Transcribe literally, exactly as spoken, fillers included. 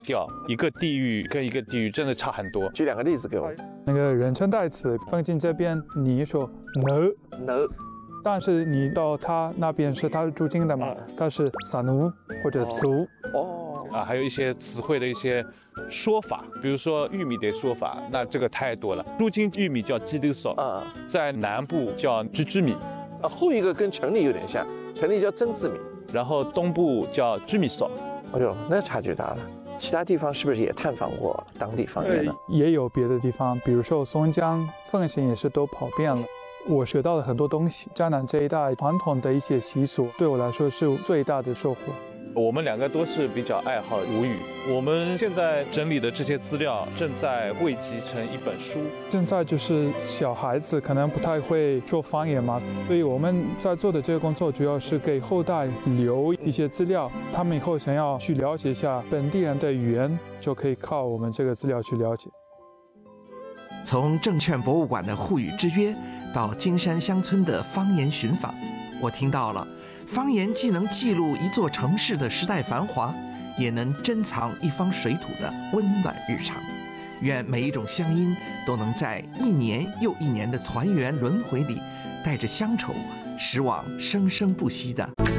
调，一个地域跟一个地域真的差很多。 举两个例子给我。 那个人称代词放进这边，你说 no no， 但是你到他那边是他是驻京的嘛，他是撒奴或者苏。 哦啊，还有一些词汇的一些说法，比如说玉米的说法，那这个太多了。驻京玉米叫鸡豆臊， 啊， 在南部叫居居米， 啊，后一个跟城里有点像，城里叫曾字米， 然后东部叫居米臊。 哎呦，那差距大了。其他地方是不是也探访过当地方言呢？ 也有别的地方，比如说松江、奉贤也是都跑遍了。我学到了很多东西，江南这一带传统的一些习俗，对我来说是最大的收获。 我们两个都是比较爱好吴语，我们现在整理的这些资料正在汇集成一本书。 现在就是小孩子可能不太会说方言嘛，所以我们在做的这个工作主要是给后代留一些资料，他们以后想要去了解一下本地人的语言，就可以靠我们这个资料去了解。 从证券博物馆的沪语之约到金山乡村的方言寻访，我听到了方言既能记录一座城市的时代繁华，也能珍藏一方水土的温暖日常。愿每一种乡音都能在一年又一年的团圆轮回里，带着乡愁，驶往生生不息的